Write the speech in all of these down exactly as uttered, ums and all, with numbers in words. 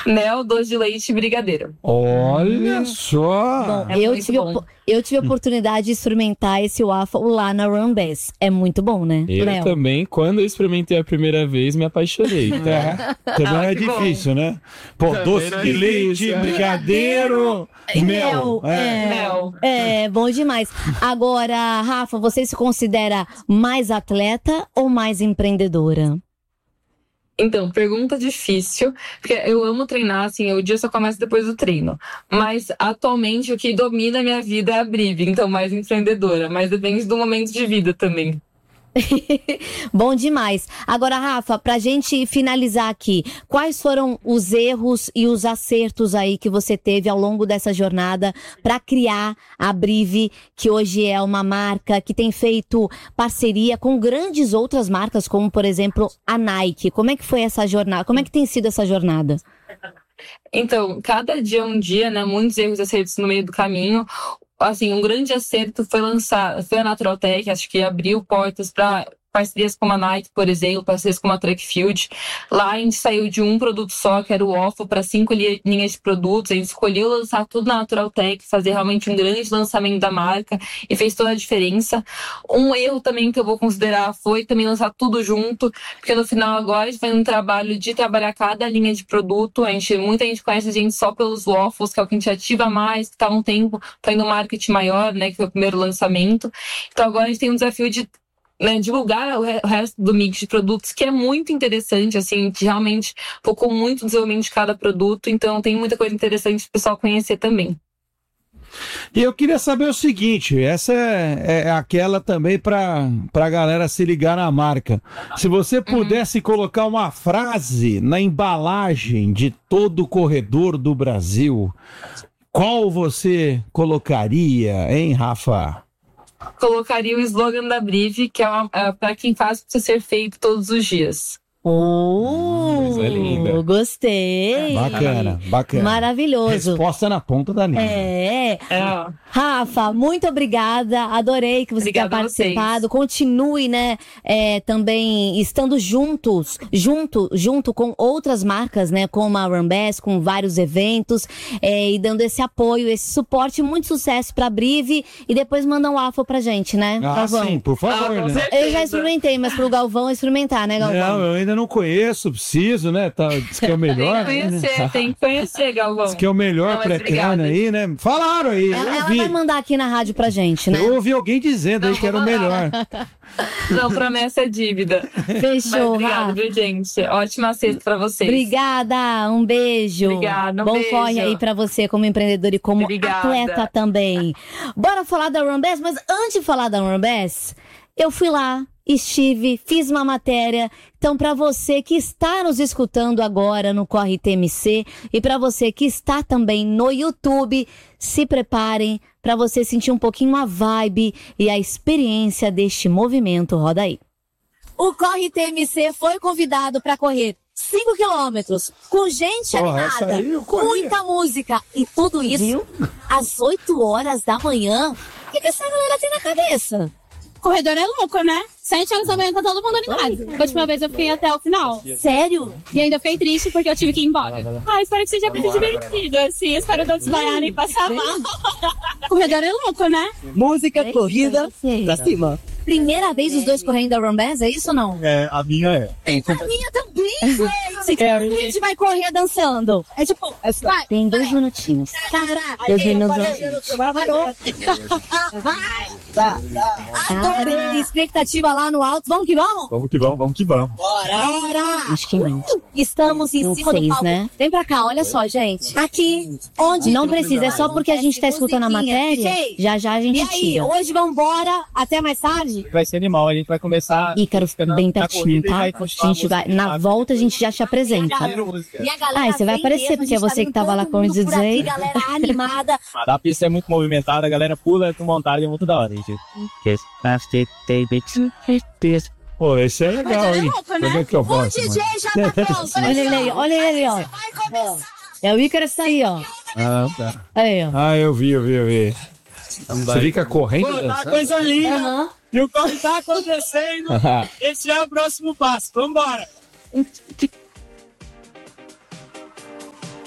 Mel, doce de leite e brigadeiro. Olha hum. só! Bom, é eu, tive bom. eu tive a oportunidade de experimentar esse waffle lá na Rambes. É muito bom, né? Eu Léo? também, quando eu experimentei a primeira vez, me apaixonei. É. Também ah, é difícil, bom. né? Pô, também doce de leite, é. brigadeiro, mel. Mel. É. mel. É, bom demais. Agora, Rafa, você se considera mais atleta ou mais empreendedora? Então, pergunta difícil, porque eu amo treinar, assim, o dia só começa depois do treino. Mas, atualmente, o que domina a minha vida é a Brive, então mais empreendedora. Mas depende do momento de vida também. Bom demais. Agora, Rafa, pra gente finalizar aqui, quais foram os erros e os acertos aí que você teve ao longo dessa jornada para criar a Brive, que hoje é uma marca que tem feito parceria com grandes outras marcas, como, por exemplo, a Nike. Como é que foi essa jornada? Como é que tem sido essa jornada? Então, cada dia é um dia, né? Muitos erros e acertos no meio do caminho. Assim, um grande acerto foi lançar, foi a Naturaltech, acho que abriu portas para parcerias como a Nike, por exemplo, parcerias como a Trackfield. Lá a gente saiu de um produto só, que era o waffle, para cinco linhas de produtos. A gente escolheu lançar tudo na Naturaltech, fazer realmente um grande lançamento da marca e fez toda a diferença. Um erro também que eu vou considerar foi também lançar tudo junto, porque no final agora a gente faz um trabalho de trabalhar cada linha de produto. A gente, muita gente conhece a gente só pelos waffles, que é o que a gente ativa mais, que está um tempo fazendo um marketing maior, né, que foi o primeiro lançamento. Então agora a gente tem um desafio de Né, divulgar o resto do mix de produtos, que é muito interessante, assim, que realmente focou muito no desenvolvimento de cada produto, então tem muita coisa interessante para o pessoal conhecer também. E eu queria saber o seguinte, essa é, é aquela também para a galera se ligar na marca. Se você pudesse uhum. colocar uma frase na embalagem de todo o corredor do Brasil, qual você colocaria, hein, Rafa? Colocaria o slogan da Brive, que é, é para quem faz precisa ser feito todos os dias. Oh, linda. Gostei. Bacana, bacana. Maravilhoso. Resposta na ponta da língua. É. é. Rafa, muito obrigada. Adorei que você Obrigada tenha participado. Continue, né, é, também estando juntos, junto, junto com outras marcas, né, como a Rambes, com vários eventos, é, e dando esse apoio, esse suporte. Muito sucesso pra Brive e depois manda um waffle pra gente, né? Ah, Galvão. Sim, por favor. Ah, né? Eu já experimentei, mas pro Galvão experimentar, né, Galvão? Não, eu ainda não conheço, preciso, né? Tá, diz que é o melhor. Tem que conhecer, né? tem que conhecer, Galvão. Diz que é o melhor pré-treino aí, né? Falaram aí, ela, eu ela ouvi. vai mandar aqui na rádio pra gente, né? Eu ouvi alguém dizendo aí Não, que era o melhor. Não, promessa é dívida. Fechou, obrigada, viu, gente? Ótima sexta pra vocês. Obrigada, um beijo. Obrigada, um Bom beijo. corre aí pra você como empreendedor e como Obrigada. atleta também. Bora falar da Rambes, mas antes de falar da Rambes, eu fui lá, estive, fiz uma matéria. Então, para você que está nos escutando agora no Corre T M C e para você que está também no YouTube, se preparem para você sentir um pouquinho a vibe e a experiência deste movimento. Roda aí. O Corre T M C foi convidado para correr cinco quilômetros com gente Porra, essa animada, aí eu corria. muita música e tudo isso Viu? às oito horas da manhã. O que essa galera tem na cabeça? Corredor é louco, né? Sete horas da manhã tá todo mundo animado. A última vez eu fiquei até o final. Sério? E ainda fiquei triste porque eu tive que ir embora. Ah, espero que seja muito divertido, assim. Espero não desmaiar nem passar mal. Corredor é louco, né? Música, corrida, pra cima. Primeira vez os dois correndo a Rambes, é isso ou não? É, a minha é. A minha também, gente. A gente vai correr dançando. É tipo, vai. Tem dois minutinhos. Caraca. Dois minutos. Parou. Vai. Expectativa lá no alto. Vamos que vamos? Vamos que vamos, vamos que vamos. Bora. Bora. Acho que não. Estamos em cima do palco. Né? Vem pra cá, olha só, gente. Aqui, onde? Não precisa, é só porque a gente tá escutando a matéria. Já já a gente E aí, tira. hoje vamos embora até mais tarde? Vai ser animal, a gente vai começar... Ícaro, bem pertinho, tá? vai A gente vai, na volta a gente já te apresenta. E a galera Ah, você vai vem aparecer, mesmo, porque é a gente você tá que tava lá vendo com o todo mundo por aqui, D J. galera animada. A pista é muito movimentada, a galera pula com vontade, é muito da hora, gente. Pô, esse é legal, hein? louco, né? Como é que eu O posso, D J mano? já tá pronto. Olha ele aí, olha ele aí, ó. É o Ícaro que tá aí, ó. Ah, tá. Aí, ó. Ah, eu vi, eu vi, eu vi. Você fica correndo? Pô, tá coisa linda. Aham. E o corre tá acontecendo. Esse é o próximo passo. Vambora.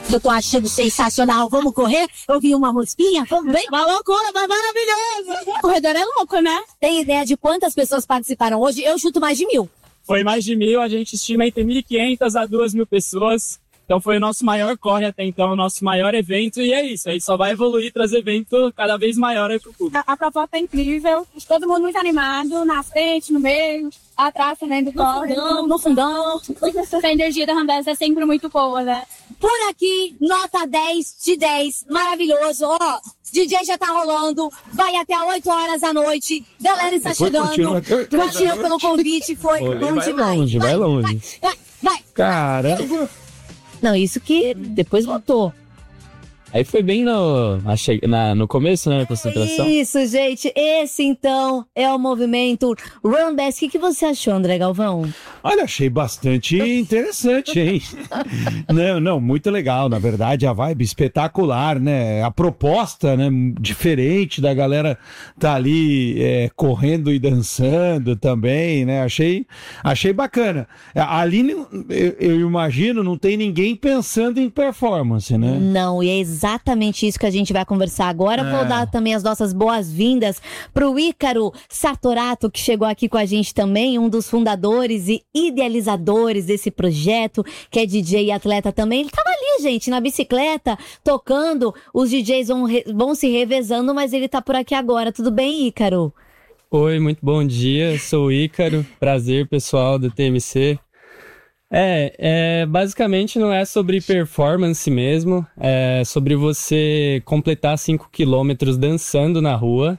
Eu tô achando sensacional. Vamos correr? Eu vi uma musiquinha. Vamos bem? Uma loucura, mas maravilhoso. O corredor é louco, né? Tem ideia de quantas pessoas participaram hoje? Eu chuto mais de mil. Foi mais de mil, a gente estima entre mil e quinhentas a duas mil pessoas. Então foi o nosso maior corre até então, o nosso maior evento, e é isso. Aí só vai evoluir, trazer evento cada vez maior aí pro público. A, a proposta é incrível, todo mundo muito animado, na frente, no meio, atrás também do corre, no fundão. A energia da Rambés é sempre muito boa, né? Por aqui, nota dez de dez, maravilhoso. Ó, D J já tá rolando, vai até oito horas da noite. Galera está Depois chegando. continua até oito horas da Valeu pelo convite, foi Olha, bom vai demais. longe, vai longe. Vai, vai, vai. Caramba. Não, isso que depois botou. Aí foi bem no, na che- na- no começo, né, da concentração. Isso, gente. Esse, então, é o movimento Run Bass. O que, que você achou, André Galvão? Olha, achei bastante interessante, hein? Não, não, muito legal, na verdade, a vibe espetacular, né? A proposta, né, diferente da galera tá ali é, correndo e dançando também, né? Achei, achei bacana. Ali, eu, eu imagino, não tem ninguém pensando em performance, né? Não, e é exatamente isso que a gente vai conversar agora. É. Vou dar também as nossas boas-vindas pro Ícaro Sartorato, que chegou aqui com a gente também, um dos fundadores e idealizadores desse projeto, que é D J e atleta também. Ele tava ali, gente, na bicicleta, tocando. Os D Js vão, re- vão se revezando, mas ele tá por aqui agora. Tudo bem, Ícaro? Oi, muito bom dia, sou o Ícaro, prazer pessoal do T M C. É, é, basicamente não é sobre performance mesmo, é sobre você completar cinco quilômetros dançando na rua.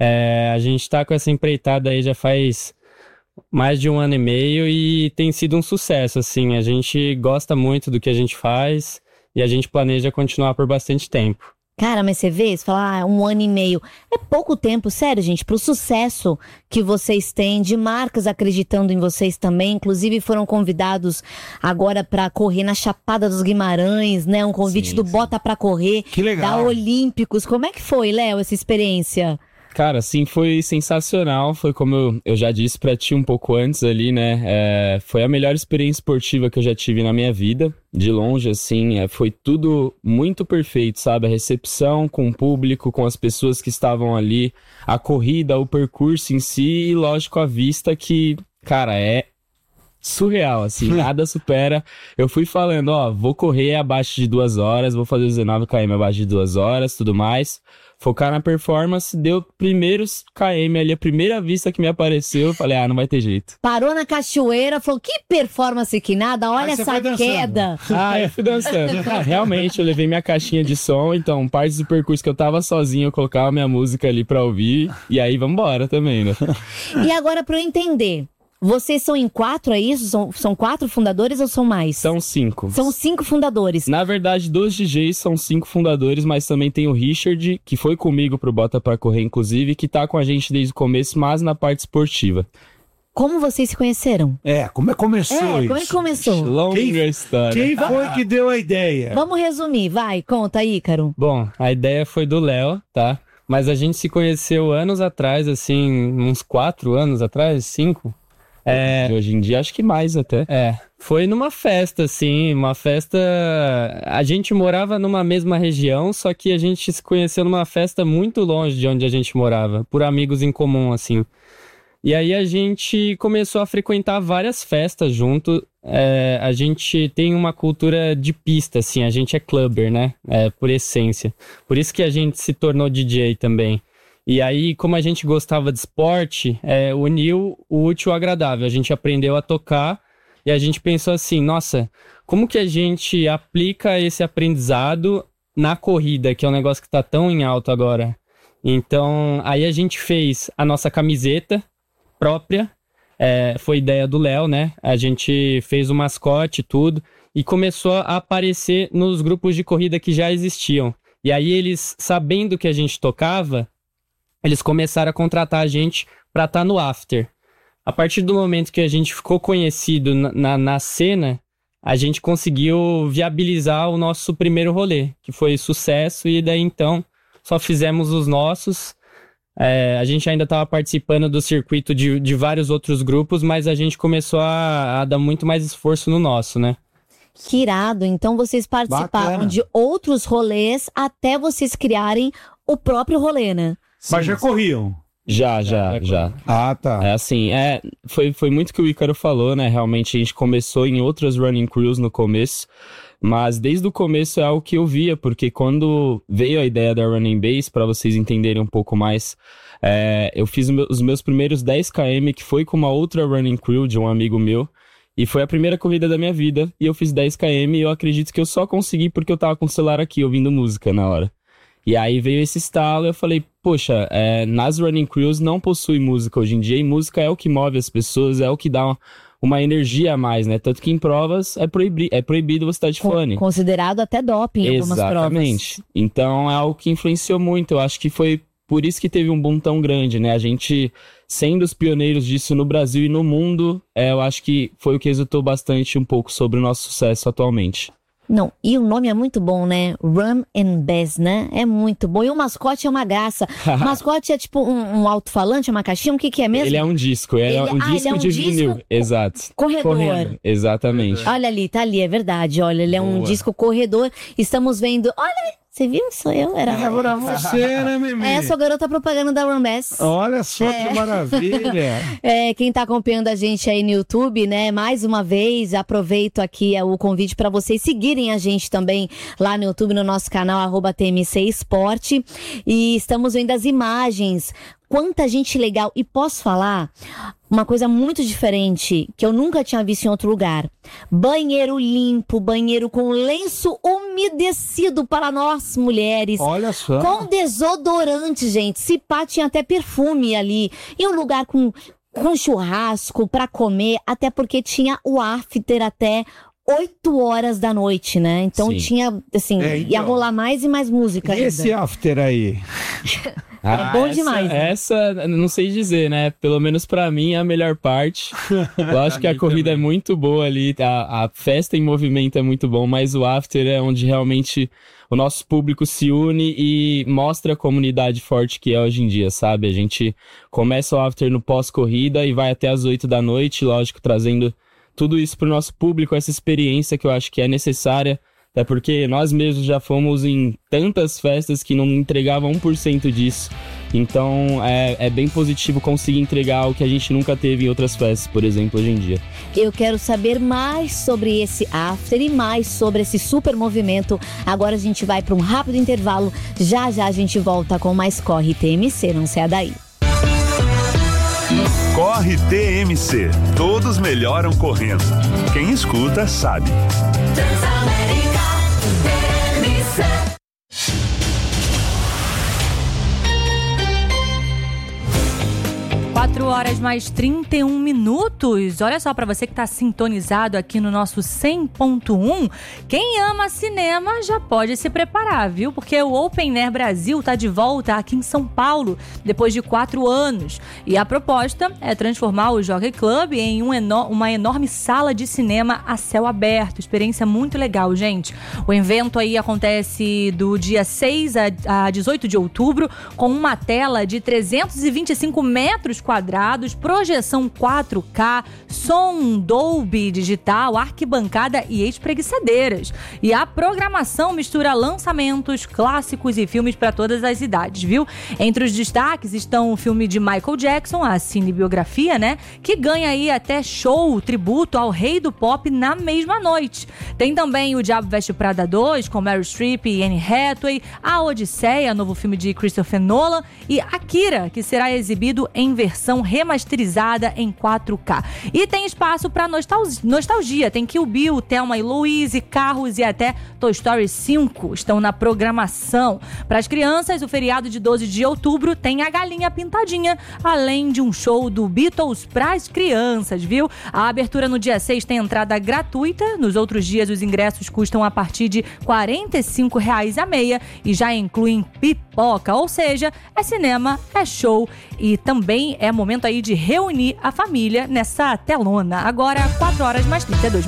É, a gente tá com essa empreitada aí já faz mais de um ano e meio e tem sido um sucesso, assim, a gente gosta muito do que a gente faz e a gente planeja continuar por bastante tempo. Cara, mas você vê, você fala, ah, um ano e meio. É pouco tempo, sério, gente, pro sucesso que vocês têm, de marcas acreditando em vocês também. Inclusive foram convidados agora pra correr na Chapada dos Guimarães, né? Um convite Sim, do sim. Bota Pra Correr, Que legal. da Olímpicos. Como é que foi, Léo, essa experiência? Cara, assim, foi sensacional, foi como eu, eu já disse pra ti um pouco antes ali, né, é, foi a melhor experiência esportiva que eu já tive na minha vida, de longe, assim, é, foi tudo muito perfeito, sabe, a recepção com o público, com as pessoas que estavam ali, a corrida, o percurso em si e, lógico, a vista que, cara, é surreal, assim, nada supera. Eu fui falando, ó, vou correr abaixo de duas horas, vou fazer dezenove quilômetros abaixo de duas horas, tudo mais. Focar na performance, deu primeiros quilômetros ali, a primeira vista que me apareceu, eu falei, ah, não vai ter jeito. Parou na cachoeira, falou, que performance que nada, olha Aí você essa foi dançando. queda. Ah, eu fui dançando. Ah, realmente, eu levei minha caixinha de som, então, partes do percurso que eu tava sozinho, eu colocava minha música ali pra ouvir, e aí vambora também, né? E agora, pra eu entender, vocês são em quatro, é isso? São, são quatro fundadores ou são mais? São cinco. São cinco fundadores. Na verdade, dos D Js são cinco fundadores, mas também tem o Richard, que foi comigo pro Bota Pra Correr, inclusive, que tá com a gente desde o começo, mas na parte esportiva. Como vocês se conheceram? É, como é que começou É, isso? como é que começou? Longa Quem- história. Quem foi que deu a ideia? Vamos resumir, vai, conta aí, Ícaro. Bom, a ideia foi do Léo, tá? Mas a gente se conheceu anos atrás, assim, uns quatro anos atrás, cinco. É, hoje em dia acho que mais até. É, foi numa festa, assim, uma festa... A gente morava numa mesma região, só que a gente se conheceu numa festa muito longe de onde a gente morava, por amigos em comum, assim. E aí a gente começou a frequentar várias festas junto. É, a gente tem uma cultura de pista, assim, a gente é clubber, né? É, por essência. Por isso que a gente se tornou D J também. E aí, como a gente gostava de esporte, é, uniu o útil ao agradável. A gente aprendeu a tocar e a gente pensou assim, nossa, como que a gente aplica esse aprendizado na corrida, que é um negócio que tá tão em alta agora? Então, aí a gente fez a nossa camiseta própria, é, foi ideia do Léo, né? A gente fez o mascote e tudo, e começou a aparecer nos grupos de corrida que já existiam. E aí eles, sabendo que a gente tocava, eles começaram a contratar a gente pra estar no after. A partir do momento que a gente ficou conhecido na, na, na cena, a gente conseguiu viabilizar o nosso primeiro rolê, que foi sucesso, e daí então só fizemos os nossos. É, a gente ainda estava participando do circuito de, de vários outros grupos, mas a gente começou a, a dar muito mais esforço no nosso, né? Que irado. Então vocês participaram Bacana. de outros rolês até vocês criarem o próprio rolê, né? Mas já corriam? Já, já, já. Ah, tá. É assim, é, foi, foi muito o que o Ícaro falou, né? Realmente a gente começou em outras running crews no começo, mas desde o começo é algo que eu via, porque quando veio a ideia da Running Base, para vocês entenderem um pouco mais, é, eu fiz os meus primeiros dez quilômetros, que foi com uma outra running crew de um amigo meu, e foi a primeira corrida da minha vida, e eu fiz dez quilômetros, e eu acredito que eu só consegui porque eu tava com o celular aqui, ouvindo música na hora. E aí veio esse estalo e eu falei, poxa, é, nas running crews não possui música hoje em dia, e música é o que move as pessoas, é o que dá uma, uma energia a mais, né? Tanto que em provas é, proibi- é proibido você estar de fone. Considerado até doping em algumas provas. Exatamente. Então é algo que influenciou muito, eu acho que foi por isso que teve um boom tão grande, né? A gente, sendo os pioneiros disso no Brasil e no mundo, é, eu acho que foi o que resultou bastante um pouco sobre o nosso sucesso atualmente. Não, e o nome é muito bom, né? Rum and Bass, né? É muito bom. E o mascote é uma graça. O mascote é tipo um, um alto-falante, uma caixinha, o que que é mesmo? Ele é um disco, ele, ele é um ah, disco ele é um de disco vinil. Exato. Corredor. Correndo. Exatamente. Olha ali, tá ali, é verdade. Olha, ele é um Boa. disco corredor. Estamos vendo... Olha, você viu? Sou eu. Era É pra você, né, Mimi? É, sou garota propaganda da Rum Bass. Olha só que maravilha. É, quem tá acompanhando a gente aí no YouTube, né? Mais uma vez, aproveito aqui é, o convite para vocês seguirem a gente também lá no YouTube, no nosso canal, arroba T M C Esporte. E estamos vendo as imagens. Quanta gente legal. E posso falar uma coisa muito diferente que eu nunca tinha visto em outro lugar. Banheiro limpo, banheiro com lenço umedecido para nós mulheres. Olha só. Com desodorante, gente. Se pá, tinha até perfume ali. E um lugar com, com churrasco para comer, até porque tinha o after até oito horas da noite, né? Então Sim. tinha, assim, É, então. ia rolar mais e mais música E ainda. esse after aí? Ah, É bom essa, demais, né? Essa, não sei dizer, né? Pelo menos pra mim é a melhor parte. Eu acho que a corrida é muito boa ali, a, a festa em movimento é muito bom, mas o after é onde realmente o nosso público se une e mostra a comunidade forte que é hoje em dia, sabe? A gente começa o after no pós-corrida e vai até as oito da noite, lógico, trazendo tudo isso pro nosso público, essa experiência que eu acho que é necessária. Até porque nós mesmos já fomos em tantas festas que não entregavam um por cento disso. Então é, é bem positivo conseguir entregar o que a gente nunca teve em outras festas, por exemplo, hoje em dia. Eu quero saber mais sobre esse after e mais sobre esse super movimento. Agora a gente vai para um rápido intervalo. Já já a gente volta com mais Corre T M C, não saia daí. Corre T M C. Todos melhoram correndo. Quem escuta sabe. quatro horas mais trinta e um minutos. Olha só, para você que está sintonizado aqui no nosso cem ponto um, quem ama cinema já pode se preparar, viu? Porque o Open Air Brasil está de volta aqui em São Paulo, depois de quatro anos. E a proposta é transformar o Jockey Club em um eno- uma enorme sala de cinema a céu aberto. Experiência muito legal, gente. O evento aí acontece do dia seis a dezoito de outubro, com uma tela de trezentos e vinte e cinco metros quadrados, projeção quatro K, som Dolby digital, arquibancada e espreguiçadeiras. E a programação mistura lançamentos, clássicos e filmes para todas as idades, viu? Entre os destaques estão o filme de Michael Jackson, a cinebiografia, né? Que ganha aí até show, tributo ao rei do pop na mesma noite. Tem também o Diabo Veste Prada dois, com Meryl Streep e Anne Hathaway, A Odisseia, novo filme de Christopher Nolan, e Akira, que será exibido em versão remasterizada em quatro K. E tem espaço para nostalgia. Tem Kill Bill, Thelma e Louise, Carros e até Toy Story cinco estão na programação. Para as crianças, o feriado de doze de outubro tem a Galinha Pintadinha, além de um show do Beatles para as crianças, viu? A abertura no dia seis tem entrada gratuita. Nos outros dias, os ingressos custam a partir de quarenta e cinco reais a meia e já incluem pipoca. Ou seja, é cinema, é show e também é momento aí de reunir a família nessa telona. Agora, quatro horas mais trinta e dois minutos.